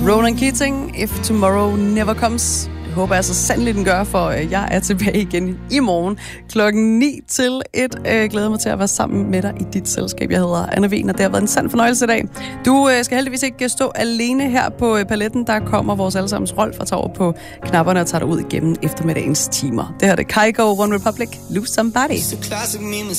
Ronan Keating, If Tomorrow Never Comes. Det håber jeg så sandelig, den gør, for jeg er tilbage igen i morgen klokken 9 til 1. Glæder mig til at være sammen med dig i dit selskab. Jeg hedder Anna Wien, og det har været en sand fornøjelse i dag. Du skal heldigvis ikke stå alene her på paletten. Der kommer vores allesammens Rolf og tager over på knapperne og tager dig ud igennem eftermiddagens timer. Det her er Kygo, One Republic, Lose Somebody.